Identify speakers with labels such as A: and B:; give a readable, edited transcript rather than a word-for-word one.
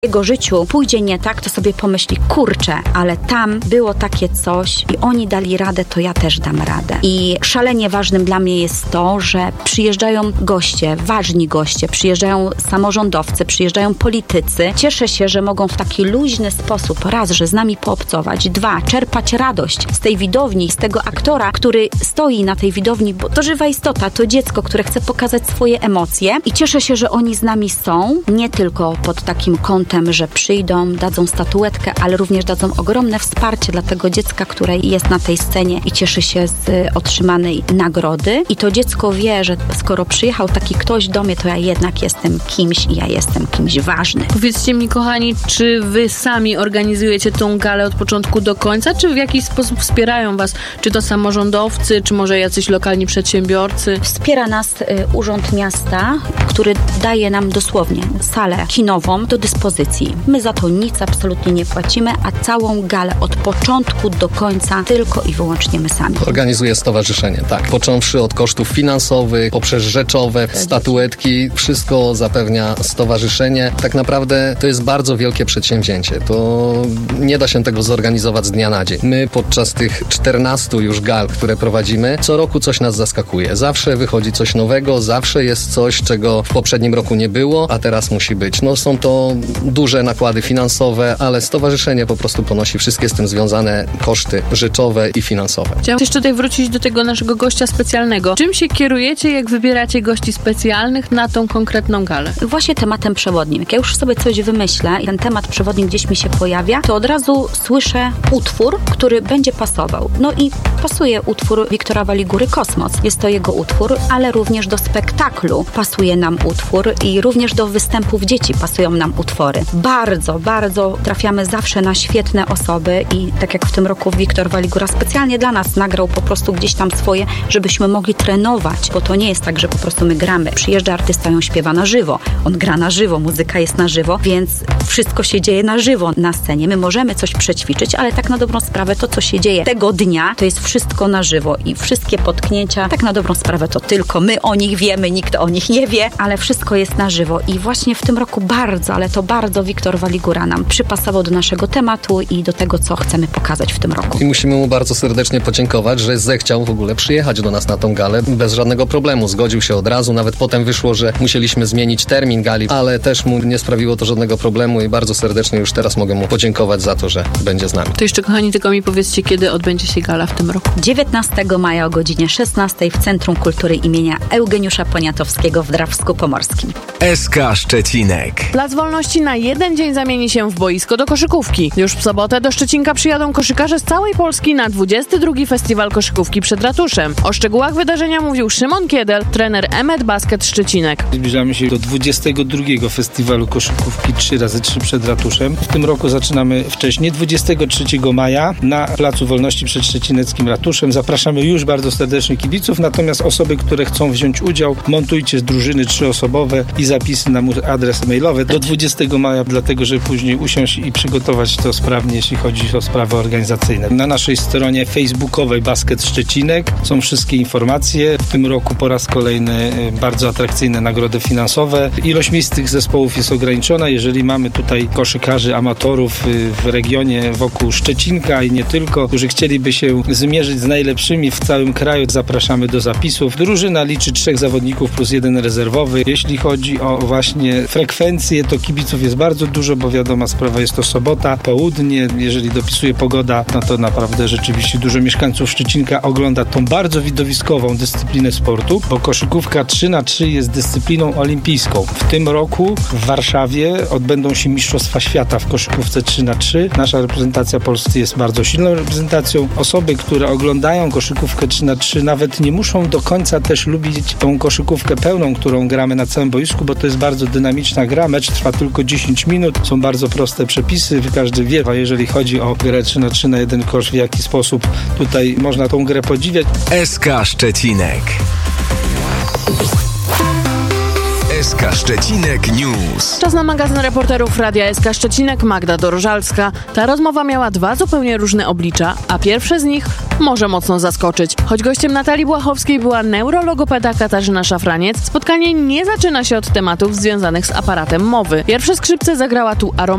A: jego życiu pójdzie nie tak, to sobie pomyśli, kurczę, ale tam było takie coś i oni dali radę, to ja też dam radę. I szalenie ważnym dla mnie jest to, że przyjeżdżają goście, ważni goście, przyjeżdżają samorządowcy, przyjeżdżają politycy. Cieszę się, że mogą w taki luźny sposób, raz, że z nami poobcować, dwa, czerpać radość z tej widowni, z tego aktora, który stoi na tej widowni, bo to żywa istota, to dziecko, które chce pokazać swoje emocje i cieszę się, że oni z nami są, nie tylko pod takim kątem, że przyjdą, dadzą statuetkę, ale również dadzą ogromne wsparcie dla tego dziecka, które jest na tej scenie i cieszy się z otrzymanej nagrody. I to dziecko wie, że skoro przyjechał taki ktoś do mnie, to ja jednak jestem kimś i ja jestem kimś ważnym.
B: Powiedzcie mi, kochani, czy wy sami organizujecie tą galę od początku do końca, czy w jakiś sposób wspierają was? Czy to samorządowcy, czy może jacyś lokalni przedsiębiorcy?
A: Wspiera nas Urząd Miasta, który daje nam dosłownie salę kinową do dyspozycji. My za to nic absolutnie nie płacimy, a całą galę od początku do końca tylko i wyłącznie my sami.
C: Organizuje stowarzyszenie, tak. Począwszy od kosztów finansowych, poprzez rzeczowe, statuetki, wszystko zapewnia stowarzyszenie. Tak naprawdę to jest bardzo wielkie przedsięwzięcie. To nie da się tego zorganizować z dnia na dzień. My podczas tych 14 już gal, które prowadzimy, co roku coś nas zaskakuje. Zawsze wychodzi coś nowego, zawsze jest coś, czego w poprzednim roku nie było, a teraz musi być. No są to duże nakłady finansowe, ale stowarzyszenie po prostu ponosi wszystkie z tym związane koszty rzeczowe i finansowe.
B: Chciałam jeszcze tutaj wrócić do tego naszego gościa specjalnego. Czym się kierujecie, jak wybieracie gości specjalnych na tą konkretną galę?
A: Właśnie tematem przewodnim. Jak ja już sobie coś wymyślę i ten temat przewodni gdzieś mi się pojawia, to od razu słyszę utwór, który będzie pasował. No i pasuje utwór Wiktora Waligury Kosmos. Jest to jego utwór, ale również do spektaklu pasuje nam utwór i również do występów dzieci pasują nam utwory. Bardzo, bardzo trafiamy zawsze na świetne osoby i tak jak w tym roku Wiktor Waligura specjalnie dla nas nagrał po prostu gdzieś tam swoje, żebyśmy mogli trenować, bo to nie jest tak, że po prostu my gramy. Przyjeżdża artysta i on śpiewa na żywo. On gra na żywo, muzyka jest na żywo, więc wszystko się dzieje na żywo na scenie. My możemy coś przećwiczyć, ale tak na dobrą sprawę to, co się dzieje tego dnia, to jest wszystko na żywo i wszystkie potknięcia, tak na dobrą sprawę to tylko my o nich wiemy, nikt o nich nie wie, ale wszystko jest na żywo i właśnie w tym roku bardzo, ale to bardzo Wiktor Waligura nam przypasował do naszego tematu i do tego, co chcemy pokazać w tym roku.
C: I musimy mu bardzo serdecznie podziękować, że zechciał w ogóle przyjechać do nas na tą galę bez żadnego problemu. Zgodził się od razu, nawet potem wyszło, że musieliśmy zmienić termin gali, ale też mu nie sprawiło to żadnego problemu i bardzo serdecznie już teraz mogę mu podziękować za to, że będzie z nami.
B: To jeszcze, kochani, tylko mi powiedzcie, kiedy odbędzie się gala w tym roku?
A: 19 maja o godzinie 16 w Centrum Kultury imienia Eugeniusza Poniatowskiego w Drawsku Pomorskim.
D: SK Szczecinek.
B: Plac Wolności na jeden dzień zamieni się w boisko do koszykówki. Już w sobotę do Szczecinka przyjadą koszykarze z całej Polski na 22. Festiwal Koszykówki przed Ratuszem. O szczegółach wydarzenia mówił Szymon Kiedel, trener Emet Basket Szczecinek.
E: Zbliżamy się do 22. Festiwalu Koszykówki 3x3 przed Ratuszem. W tym roku zaczynamy wcześniej, 23 maja na Placu Wolności przed szczecineckim Ratuszem. Zapraszamy już bardzo serdecznie kibiców, natomiast osoby, które chcą wziąć udział, montujcie drużyny 3-osobowe i zapisy na mój adres mailowy do 20 maja, dlatego że później usiąść i przygotować to sprawnie, jeśli chodzi o sprawy organizacyjne. Na naszej stronie facebookowej Basket Szczecinek są wszystkie informacje. W tym roku po raz kolejny bardzo atrakcyjne nagrody finansowe. Ilość miejsc tych zespołów jest ograniczona. Jeżeli mamy tutaj koszykarzy, amatorów w regionie wokół Szczecinka i nie tylko, którzy chcieliby się zmierzyć z najlepszymi w całym kraju, zapraszamy do zapisów. Drużyna liczy 3 zawodników plus 1 rezerwowy. Jeśli chodzi o właśnie frekwencję, to kibiców jest bardzo dużo, bo wiadoma sprawa, jest to sobota, południe. Jeżeli dopisuje pogoda, no to naprawdę rzeczywiście dużo mieszkańców Szczecinka ogląda tą bardzo widowiskową dyscyplinę sportu, bo koszykówka 3x3 jest dyscypliną olimpijską. W tym roku w Warszawie odbędą się Mistrzostwa Świata w koszykówce 3x3. Nasza reprezentacja Polski jest bardzo silną reprezentacją. Osoby, które oglądają koszykówkę 3x3 nawet nie muszą do końca też lubić tą koszykówkę pełną, którą gramy na całym boisku, bo to jest bardzo dynamiczna gra. Mecz trwa tylko 10 minut. Są bardzo proste przepisy. Każdy wie, a jeżeli chodzi o grę 3x3 na jeden kosz, w jaki sposób tutaj można tą grę podziwiać.
D: SK Szczecinek. SK Szczecinek News.
B: Czas na magazyn reporterów Radia SK Szczecinek, Magda Dorożalska. Ta rozmowa miała dwa zupełnie różne oblicza, a pierwsze z nich może mocno zaskoczyć. Choć gościem Natalii Błachowskiej była neurologopeda Katarzyna Szafraniec, spotkanie nie zaczyna się od tematów związanych z aparatem mowy. Pierwsze skrzypce zagrała tu